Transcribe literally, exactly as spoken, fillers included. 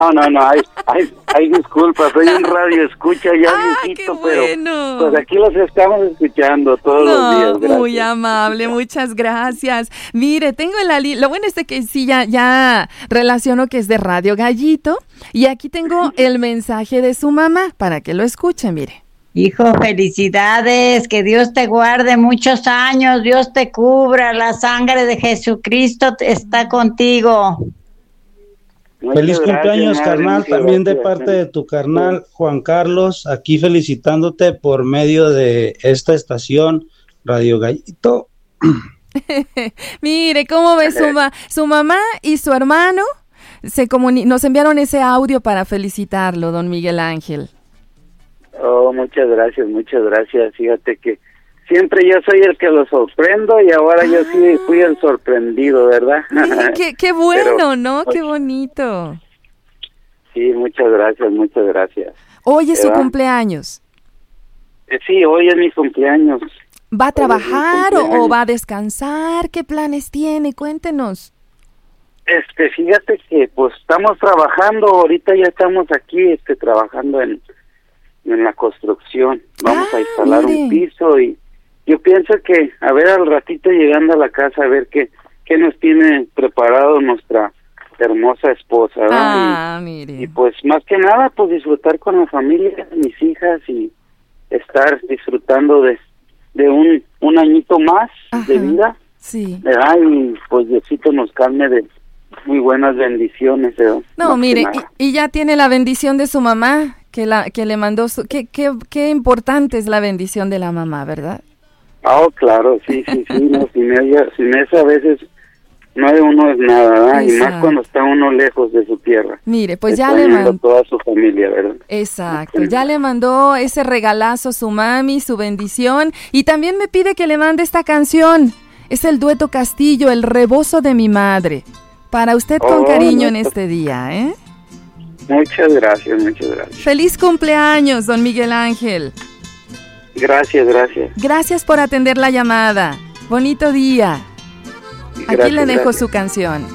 No, no, no, hay, hay, hay disculpas, soy un radio escucha ya ah, viejito, qué bueno. pero pues aquí los estamos escuchando todos no, los días. Gracias. Muy amable, muchas gracias. Mire, tengo en la línea, lo bueno es de que sí, ya, ya relaciono que es de Radio Gallito, y aquí tengo el mensaje de su mamá para que lo escuche, mire. Hijo, felicidades, que Dios te guarde muchos años, Dios te cubra, la sangre de Jesucristo está contigo. Muchas Feliz gracias, cumpleaños, madre, carnal, también gracias, de parte de tu carnal Juan Carlos, aquí felicitándote por medio de esta estación Radio Gallito. Mire, ¿cómo ve su, ma- su mamá y su hermano? Se comuni- nos enviaron ese audio para felicitarlo, don Miguel Ángel. Oh, muchas gracias, muchas gracias. Fíjate que siempre yo soy el que lo sorprendo y ahora ah. yo sí fui el sorprendido, ¿verdad? Sí, qué, qué bueno, Pero, ¿no? Pues, qué bonito. Sí, muchas gracias, muchas gracias. Hoy es ¿verdad? su cumpleaños. Eh, sí, hoy es mi cumpleaños. ¿Va a trabajar o, o va a descansar? ¿Qué planes tiene? Cuéntenos. Este, fíjate que pues estamos trabajando, ahorita ya estamos aquí este, trabajando en, en la construcción. Vamos ah, a instalar mire. un piso y yo pienso que, a ver, al ratito llegando a la casa, a ver qué, qué nos tiene preparado nuestra hermosa esposa, ¿verdad? Ah, y, mire. y pues más que nada, pues disfrutar con la familia, mis hijas y estar disfrutando de, de un, un añito más Ajá, de vida, sí. ¿verdad? Y pues Diosito nos calme de muy buenas bendiciones, ¿verdad? No, más mire, y, y ya tiene la bendición de su mamá, que la que le mandó, su, qué, qué, qué importante es la bendición de la mamá, ¿verdad? Oh, claro, sí, sí, sí, no, sin ella, sin eso a veces no de uno es nada, ¿verdad? Y más cuando está uno lejos de su tierra. Mire, pues ya le mandó toda su familia, ¿verdad? Exacto, ya le mandó ese regalazo su mami, su bendición, y también me pide que le mande esta canción. Es el dueto Castillo, El rebozo de mi madre. Para usted con oh, cariño no, en este día, ¿eh? Muchas gracias, muchas gracias. Feliz cumpleaños, don Miguel Ángel. Gracias, gracias. Gracias por atender la llamada. Bonito día. Aquí gracias, le dejo gracias. su canción.